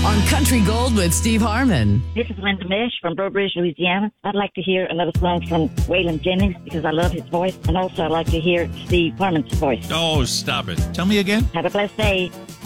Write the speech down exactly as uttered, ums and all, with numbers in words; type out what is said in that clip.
on Country Gold with Steve Harmon. This is Linda Mish from Breaux Bridge, Louisiana. I'd like to hear another song from Waylon Jennings because I love his voice. And also I'd like to hear Steve Harmon's voice. Oh, stop it. Tell me again. Have a blessed day.